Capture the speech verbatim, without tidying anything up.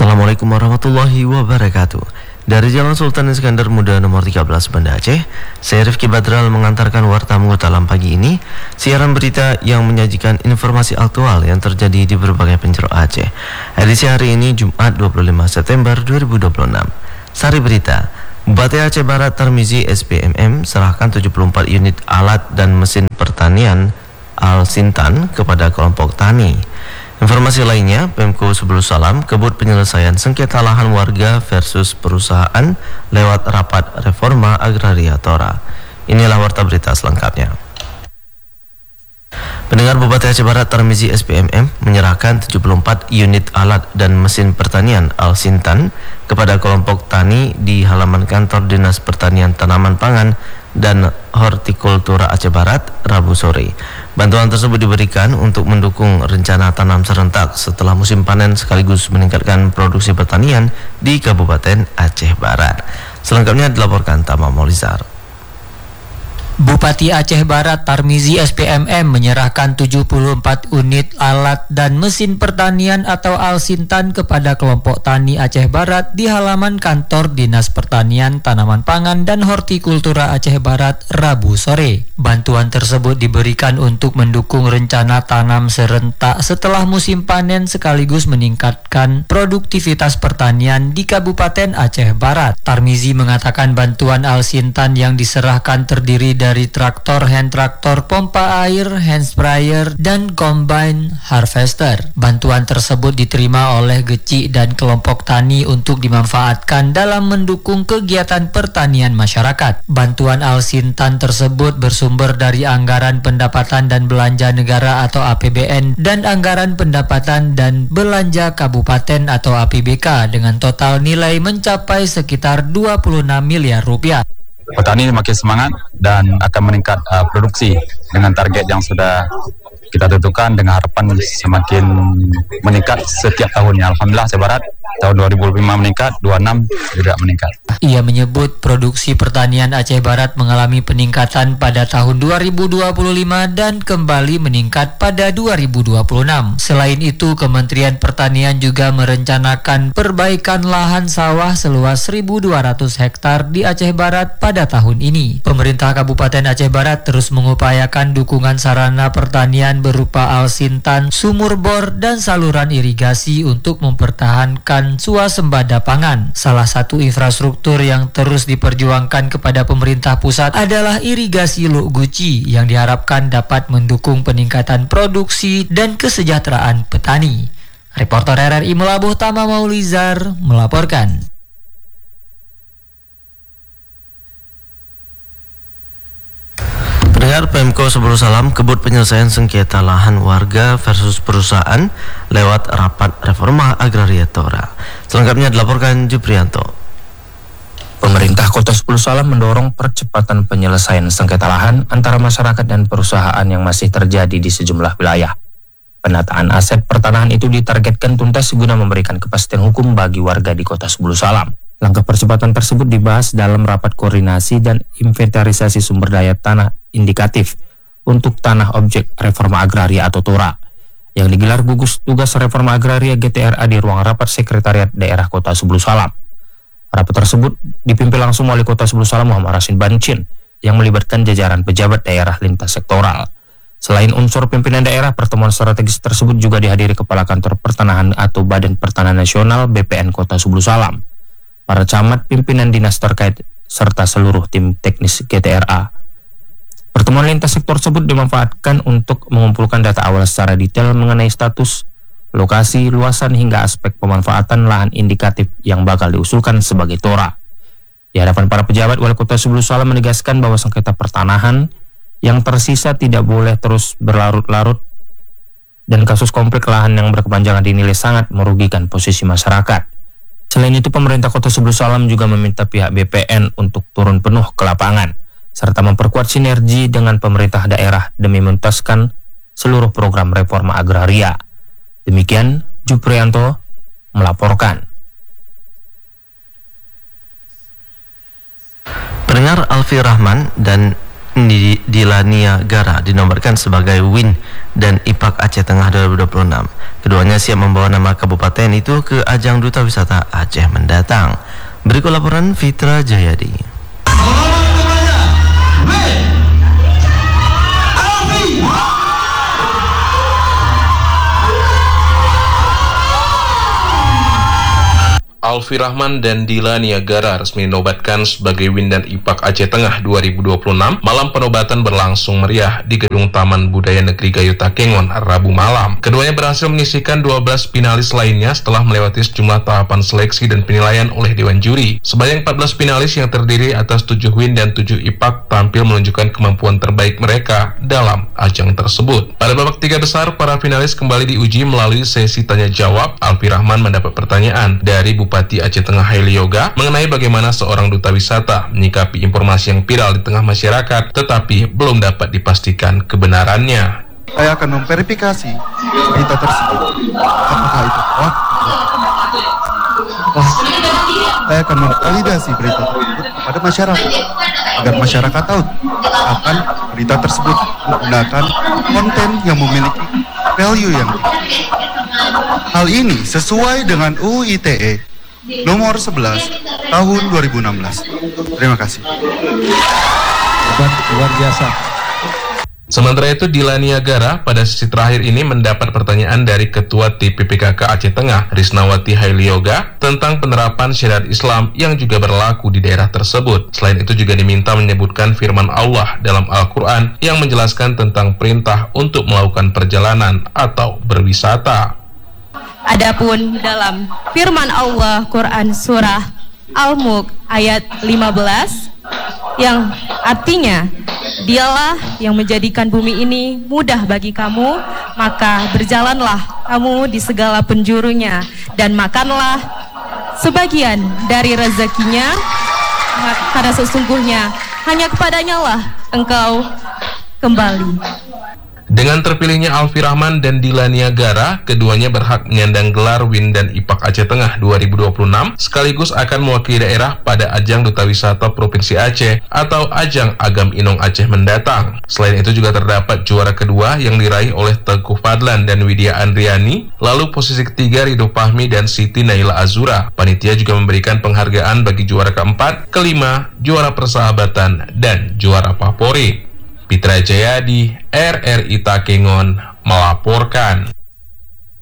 Assalamualaikum warahmatullahi wabarakatuh. Dari Jalan Sultan Iskandar Muda nomor tiga belas Banda Aceh, saya Rifki Badral mengantarkan Warta Mengutalam pagi ini, siaran berita yang menyajikan informasi aktual yang terjadi di berbagai penjuru Aceh. Edisi hari ini Jumat dua puluh lima September dua ribu dua puluh enam. Sari berita, Bupati Aceh Barat Tarmizi S P M M serahkan tujuh puluh empat unit alat dan mesin pertanian Al Sintan kepada kelompok tani. Informasi lainnya, Pemko Sebelus Salam kebut penyelesaian sengketa lahan warga versus perusahaan lewat rapat reforma agraria Tora. Inilah warta berita selengkapnya. Pendengar, Bupati Aceh Barat Tarmizi S P M M menyerahkan tujuh puluh empat unit alat dan mesin pertanian Al Sintan kepada kelompok tani di halaman kantor Dinas Pertanian Tanaman Pangan dan Hortikultura Aceh Barat Rabu sore. Bantuan tersebut diberikan untuk mendukung rencana tanam serentak setelah musim panen sekaligus meningkatkan produksi pertanian di Kabupaten Aceh Barat. Selengkapnya dilaporkan Tama Maulizar. Bupati Aceh Barat Tarmizi S P M M menyerahkan tujuh puluh empat unit alat dan mesin pertanian atau Al Sintan kepada kelompok tani Aceh Barat di halaman kantor Dinas Pertanian Tanaman Pangan dan Hortikultura Aceh Barat Rabu sore. Bantuan tersebut diberikan untuk mendukung rencana tanam serentak setelah musim panen sekaligus meningkatkan produktivitas pertanian di Kabupaten Aceh Barat. Tarmizi mengatakan bantuan Al Sintan yang diserahkan terdiri dari traktor, hand traktor, pompa air, hand sprayer, dan combine harvester. Bantuan tersebut diterima oleh Geci dan kelompok tani untuk dimanfaatkan dalam mendukung kegiatan pertanian masyarakat. Bantuan Al Sintan tersebut bersumber dari anggaran pendapatan dan belanja negara atau A P B N dan anggaran pendapatan dan belanja kabupaten atau A P B K dengan total nilai mencapai sekitar dua puluh enam miliar rupiah. Petani makin semangat dan akan meningkat uh, produksi dengan target yang sudah kita tentukan dengan harapan semakin meningkat setiap tahunnya. Alhamdulillah Aceh Barat tahun dua ribu lima meningkat, dua puluh enam juga meningkat. Ia menyebut produksi pertanian Aceh Barat mengalami peningkatan pada tahun dua ribu dua puluh lima dan kembali meningkat pada dua ribu dua puluh enam. Selain itu, Kementerian Pertanian juga merencanakan perbaikan lahan sawah seluas seribu dua ratus hektar di Aceh Barat pada tahun ini. Pemerintah Kabupaten Aceh Barat terus mengupayakan dukungan sarana pertanian berupa Al Sintan, sumur bor, dan saluran irigasi untuk mempertahankan swasembada pangan. Salah satu infrastruktur yang terus diperjuangkan kepada pemerintah pusat adalah irigasi Luk Guci yang diharapkan dapat mendukung peningkatan produksi dan kesejahteraan petani. Reporter R R I Melabuh Tama Maulizar melaporkan. Pendengar, Pemko Sebelus Salam kebut penyelesaian sengketa lahan warga versus perusahaan lewat rapat reforma agraria Tora. Selengkapnya dilaporkan Juprianto. Pemerintah Kota Sebelus Salam mendorong percepatan penyelesaian sengketa lahan antara masyarakat dan perusahaan yang masih terjadi di sejumlah wilayah. Penataan aset pertanahan itu ditargetkan tuntas guna memberikan kepastian hukum bagi warga di Kota Sebelus Salam. Langkah percepatan tersebut dibahas dalam rapat koordinasi dan inventarisasi sumber daya tanah indikatif untuk tanah objek reforma agraria atau Tora yang digelar gugus tugas reforma agraria G T R A di ruang rapat sekretariat daerah Kota Sebelus Salam. Rapat tersebut dipimpin langsung Wali Kota Sebelus Salam Muhammad Rasin Bancin yang melibatkan jajaran pejabat daerah lintas sektoral. Selain unsur pimpinan daerah, pertemuan strategis tersebut juga dihadiri Kepala Kantor Pertanahan atau Badan Pertanahan Nasional B P N Kota Sebelus Salam, para camat, pimpinan dinas terkait, serta seluruh tim teknis G T R A. Pertemuan lintas sektor tersebut dimanfaatkan untuk mengumpulkan data awal secara detail mengenai status, lokasi, luasan, hingga aspek pemanfaatan lahan indikatif yang bakal diusulkan sebagai Tora. Di hadapan para pejabat, Wali Kota Sebelus Salam menegaskan bahwa sengketa pertanahan yang tersisa tidak boleh terus berlarut-larut dan kasus konflik lahan yang berkepanjangan dinilai sangat merugikan posisi masyarakat. Selain itu, pemerintah Kota Sebelus Salam juga meminta pihak B P N untuk turun penuh ke lapangan serta memperkuat sinergi dengan pemerintah daerah demi menuntaskan seluruh program reforma agraria. Demikian Juprianto melaporkan. Pendengar, Alfi Rahman dan Dilania Gara dinomorkan sebagai Win dan I P A K Aceh Tengah dua ribu dua puluh enam. Keduanya siap membawa nama kabupaten itu ke ajang Duta Wisata Aceh mendatang. Berikut laporan Fitra Jayadi. Alfi Rahman dan Dilania Gara resmi dinobatkan sebagai Win dan I P A K Aceh Tengah dua ribu dua puluh enam. Malam penobatan berlangsung meriah di Gedung Taman Budaya Negeri Gayo Takengon, Rabu malam. Keduanya berhasil menyisihkan dua belas finalis lainnya setelah melewati sejumlah tahapan seleksi dan penilaian oleh Dewan Juri. Sebanyak empat belas finalis yang terdiri atas tujuh Win dan tujuh I P A K tampil menunjukkan kemampuan terbaik mereka dalam ajang tersebut. Pada babak tiga besar, para finalis kembali diuji melalui sesi tanya-jawab. Alfi Rahman mendapat pertanyaan dari Bupati Bupati Aceh Tengah Haili Yoga mengenai bagaimana seorang duta wisata menyikapi informasi yang viral di tengah masyarakat tetapi belum dapat dipastikan kebenarannya. Saya akan memverifikasi berita tersebut. Apakah itu hoax? Wah, saya akan memvalidasi berita tersebut kepada masyarakat agar masyarakat tahu akan berita tersebut menggunakan konten yang memiliki value yang tinggi. Hal ini sesuai dengan U U I T E nomor sebelas tahun dua ribu enam belas. Terima kasih. Luar biasa. Sementara itu, Dilania Gara pada sesi terakhir ini mendapat pertanyaan dari Ketua T P P K K Aceh Tengah, Risnawati Haili Yoga, tentang penerapan syariat Islam yang juga berlaku di daerah tersebut. Selain itu juga diminta menyebutkan firman Allah dalam Al-Quran yang menjelaskan tentang perintah untuk melakukan perjalanan atau berwisata. Adapun dalam firman Allah Quran surah Al-Mulk ayat lima belas yang artinya, dialah yang menjadikan bumi ini mudah bagi kamu, maka berjalanlah kamu di segala penjurunya dan makanlah sebagian dari rezekinya, karena sesungguhnya hanya kepadanya lah engkau kembali. Dengan terpilihnya Alfi Rahman dan Dilania Gara, keduanya berhak menyandang gelar Win dan I P A K Aceh Tengah dua ribu dua puluh enam, sekaligus akan mewakili daerah pada ajang Duta Wisata Provinsi Aceh atau ajang Agam Inong Aceh mendatang. Selain itu juga terdapat juara kedua yang diraih oleh Teguh Fadlan dan Widya Andriani, lalu posisi ketiga Ridho Fahmi dan Siti Naila Azura. Panitia juga memberikan penghargaan bagi juara keempat, kelima, juara persahabatan, dan juara favorit. Fitra Jayadi, R R I Takengon, melaporkan.